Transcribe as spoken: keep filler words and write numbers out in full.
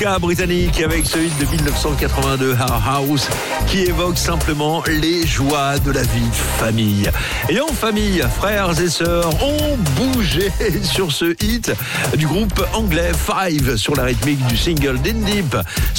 Britannique avec ce hit de dix-neuf cent quatre-vingt-deux, Our House, qui évoque simplement les joies de la vie de famille. Et en famille, frères et sœurs ont bougé sur ce hit du groupe anglais Five sur la rythmique du single d'In Deep.